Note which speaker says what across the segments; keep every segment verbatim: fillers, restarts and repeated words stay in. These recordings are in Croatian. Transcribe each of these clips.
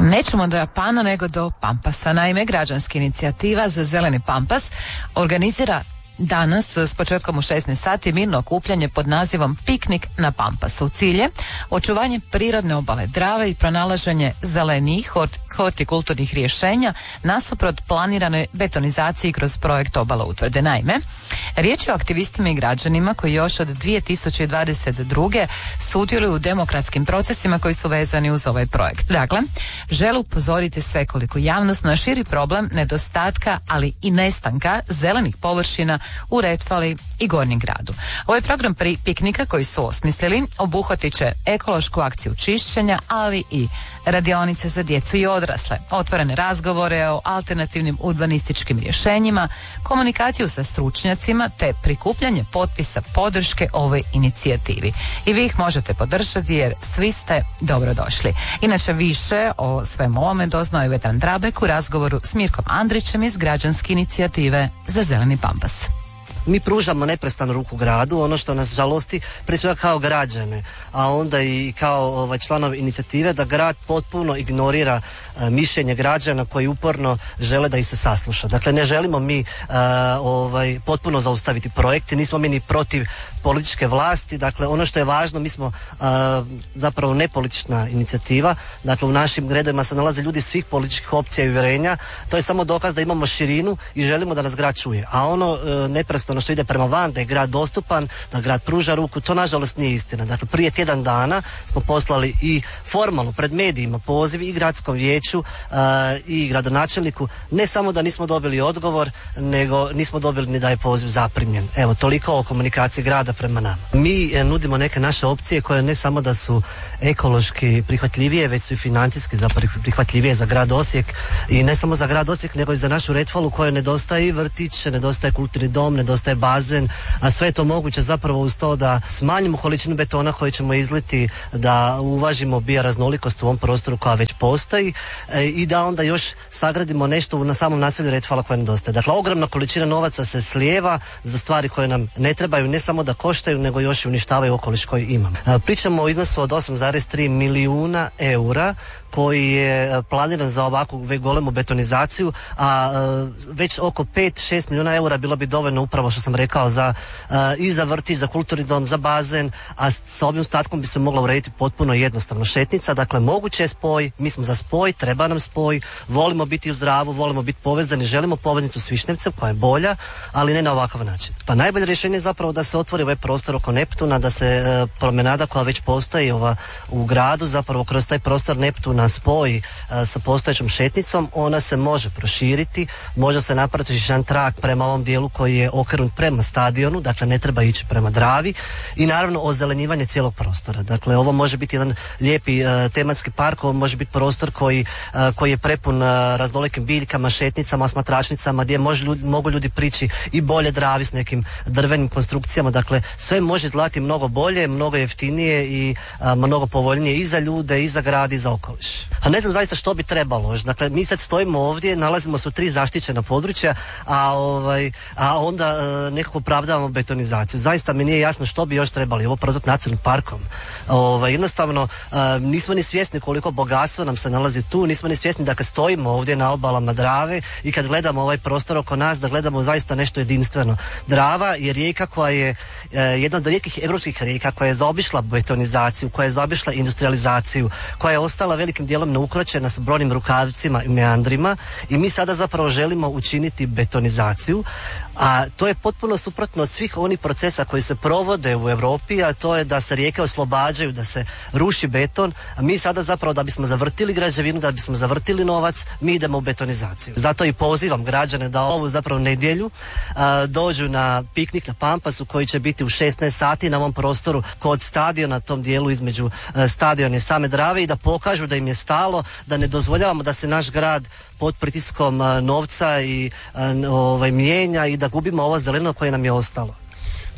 Speaker 1: Nećemo do Japana nego do Pampasa. Naime, građanska inicijativa za zeleni Pampas organizira danas s početkom u šesnaest sati mirno okupljanje pod nazivom Piknik na Pampasu. Cilj je očuvanje prirodne obale Drave i pronalaženje zelenijih hortikulturnih rješenja nasuprot planiranoj betonizaciji kroz projekt Obala utvrde. Naime, riječ je o aktivistima i građanima koji još od dvije tisuće dvadeset druge sudjeluju u demokratskim procesima koji su vezani uz ovaj projekt. Dakle, žele upozoriti svekoliku javnost na širi problem nedostatka, ali i nestanka zelenih površina u Retfali i Gornjem gradu. Ovaj program pri piknika koji su osmislili obuhvatit će ekološku akciju čišćenja, ali i radionice za djecu i odrasle, otvorene razgovore o alternativnim urbanističkim rješenjima, komunikaciju sa stručnjacima te prikupljanje potpisa podrške ovoj inicijativi. I vi ih možete podržati jer svi ste dobrodošli. Inače, više o svemu ovome doznao je Vedran Drabek u razgovoru s Mirkom Andrićem iz građanske inicijative za zeleni Pampas.
Speaker 2: Mi pružamo neprestanu ruku gradu, ono što nas žalosti prije svega kao građane, a onda i kao ovaj, članovi inicijative, da grad potpuno ignorira a, mišljenje građana koji uporno žele da ih se sasluša. Dakle, ne želimo mi a, ovaj, potpuno zaustaviti projekte, nismo mi ni protiv političke vlasti. Dakle, ono što je važno, mi smo a, zapravo nepolitična inicijativa, dakle u našim redovima se nalaze ljudi svih političkih opcija i uvjerenja. To je samo dokaz da imamo širinu i želimo da nas grad čuje. A ono a, neprestano ono što ide prema van, da je grad dostupan, da grad pruža ruku, to nažalost nije istina. Dakle, prije tjedan dana smo poslali i formalno pred medijima poziv i gradskom vijeću uh, i gradonačelniku, ne samo da nismo dobili odgovor, nego nismo dobili ni da je poziv zaprimljen. Evo, toliko o komunikaciji grada prema nama. Mi eh, nudimo neke naše opcije koje ne samo da su ekološki prihvatljivije, već su i financijski zapravo prihvatljivije za grad Osijek, i ne samo za grad Osijek, nego i za našu Retvalu kojoj nedostaje i vrtić, nedostaje kulturni dom, nedostaje je bazen, a sve je to moguće zapravo uz to da smanjimo količinu betona koju ćemo izliti, da uvažimo bioraznolikost u ovom prostoru koja već postoji e, i da onda još sagradimo nešto na samom naselju Retvala koje nedostaje. Dakle, ogromna količina novaca se slijeva za stvari koje nam ne trebaju, ne samo da koštaju, nego još i uništavaju okoliš koji imamo. E, pričamo o iznosu od osam zarez tri milijuna eura koji je planiran za ovakvu golemu betonizaciju, a e, već oko pet do šest milijuna eura bilo bi dovoljno upravo što sam rekao za uh, i za vrtić, za kulturni dom, za bazen, a sa ovim statkom bi se mogla urediti potpuno jednostavno šetnica. Dakle, moguće je spoj, mi smo za spoj, treba nam spoj, volimo biti u zdravu, volimo biti povezani, želimo poveznicu s Višnjevcem koja je bolja, ali ne na ovakav način. Pa najbolje rješenje je zapravo da se otvori ovaj prostor oko Neptuna, da se uh, promenada koja već postoji ova, u gradu, zapravo kroz taj prostor Neptuna spoji uh, sa postojećom šetnicom, ona se može proširiti, može se napraviti jedan trak prema ovom dijelu koji je okrenut prema stadionu, dakle ne treba ići prema Dravi, i naravno ozelenjivanje cijelog prostora. Dakle, ovo može biti jedan lijepi uh, tematski park, ovo može biti prostor koji, uh, koji je prepun uh, raznolikim biljkama, šetnicama, smatračnicama, gdje može ljudi, mogu ljudi prići i bolje Dravi s nekim drvenim konstrukcijama. Dakle, sve može izgledati mnogo bolje, mnogo jeftinije i uh, mnogo povoljnije i za ljude, i za grad, i za okoliš. A ne znam zaista što bi trebalo. Dakle, mi sad stojimo ovdje, nalazimo se u tri zaštićena područja, a, ovaj, a onda uh, nekako opravdavamo betonizaciju. Zaista mi nije jasno što bi još trebali ovo prozvati nacionalnim parkom. Ovaj, jednostavno uh, nismo ni svjesni koliko bogatstvo nam se nalazi tu, nismo ni svjesni da kad stojimo ovdje na obalama Drave i kad gledamo ovaj prostor oko nas, da gledamo zaista nešto jedinstveno. Drava je rijeka koja je uh, jedna od rijetkih europskih rijeka koja je zaobišla betonizaciju, koja je zaobišla industrializaciju, koja je ostala velikim dijelom neukročena s brojnim rukavicima i meandrima, i mi sada zapravo želimo učiniti betonizaciju, a to je potpuno suprotno od svih onih procesa koji se provode u Europi, a to je da se rijeke oslobađaju, da se ruši beton, a mi sada zapravo da bismo zavrtili građevinu, da bismo zavrtili novac, mi idemo u betonizaciju. Zato i pozivam građane da ovu zapravo nedjelju a, dođu na piknik na Pampasu koji će biti u šesnaest sati na ovom prostoru kod stadiona, tom dijelu između a, stadiona i same Drave, i da pokažu da im je stalo, da ne dozvoljavamo da se naš grad pod pritiskom a, novca i a, ovaj, mijenja i da gubimo ovo zeleno koje nam je ostalo.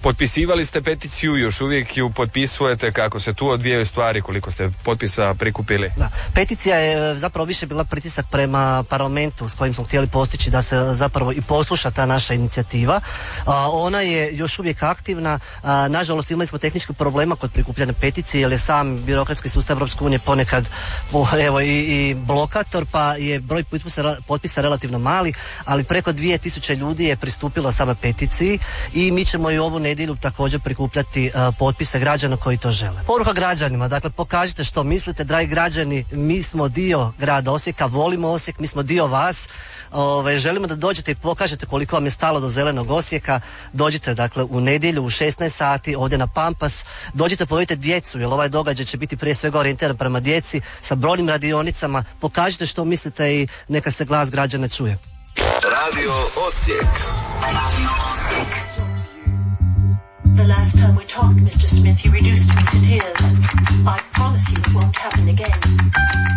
Speaker 3: Potpisivali ste peticiju, još uvijek ju potpisujete, kako se tu odvijaju stvari, koliko ste potpisa prikupili?
Speaker 2: Da, peticija je zapravo više bila pritisak prema parlamentu s kojim smo htjeli postići da se zapravo i posluša ta naša inicijativa. A, ona je još uvijek aktivna. A, nažalost imali smo tehničkih problema kod prikupljanja peticije jer je sam birokratski sustav Europske unije ponekad evo i, i blokator, pa je broj potpisa, potpisa relativno mali, ali preko dvije tisuće ljudi je pristupilo same peticiji i mi ćemo i ovu nedjelju također prikupljati uh, potpise građana koji to žele. Poruka građanima, dakle pokažite što mislite, dragi građani, mi smo dio grada Osijeka, volimo Osijek, mi smo dio vas. Ove, želimo da dođete i pokažete koliko vam je stalo do zelenog Osijeka. Dođite dakle u nedjelju u šesnaest sati ovdje na Pampas. Dođite, povedite djecu jer ovaj događaj će biti prije svega orijentiran prema djeci sa brojnim radionicama. Pokažite što mislite i neka se glas građana čuje.
Speaker 4: Radio Osijek.
Speaker 5: The last time we talked, Mister Smith, you reduced me to tears. I promise you it won't happen again.